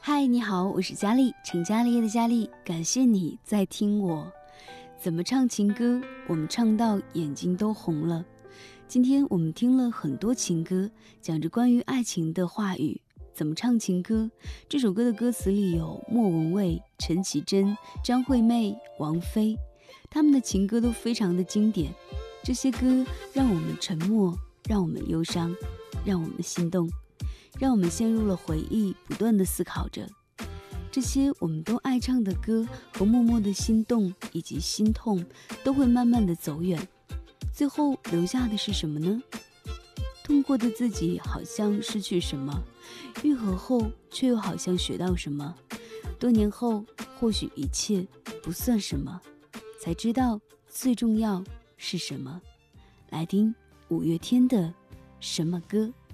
嗨，你好，我是佳丽，成家立业的佳丽，感谢你在听我。怎么唱情歌？我们唱到眼睛都红了。今天我们听了很多情歌，讲着关于爱情的话语。怎么唱情歌？这首歌的歌词里有莫文蔚、陈绮贞、张惠妹、王菲，他们的情歌都非常的经典。这些歌让我们沉默，让我们忧伤，让我们心动，让我们陷入了回忆，不断的思考着这些我们都爱唱的歌和默默的心动以及心痛，都会慢慢的走远，最后留下的是什么呢？痛过的自己好像失去什么，愈合后却又好像学到什么，多年后或许一切不算什么，才知道最重要是什么。来听五月天的什么歌。